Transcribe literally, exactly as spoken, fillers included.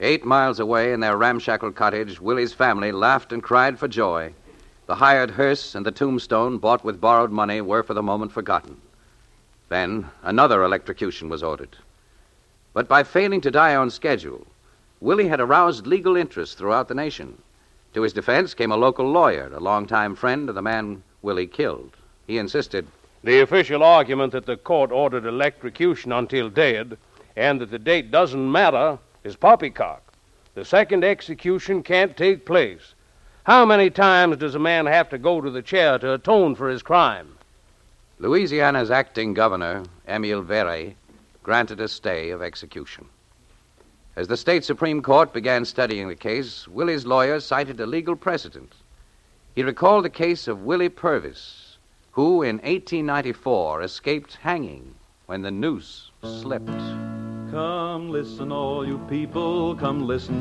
Eight miles away in their ramshackle cottage, Willie's family laughed and cried for joy. The hired hearse and the tombstone, bought with borrowed money, were for the moment forgotten. Then another electrocution was ordered. But by failing to die on schedule, Willie had aroused legal interest throughout the nation. To his defense came a local lawyer, a longtime friend of the man Willie killed. He insisted, "The official argument that the court ordered electrocution until dead and that the date doesn't matter is poppycock. The second execution can't take place. How many times does a man have to go to the chair to atone for his crime?" Louisiana's acting governor, Emile Verre, granted a stay of execution. As the state Supreme Court began studying the case, Willie's lawyer cited a legal precedent. He recalled the case of Willie Purvis, who in eighteen ninety-four escaped hanging when the noose slipped. Come listen, all you people, come listen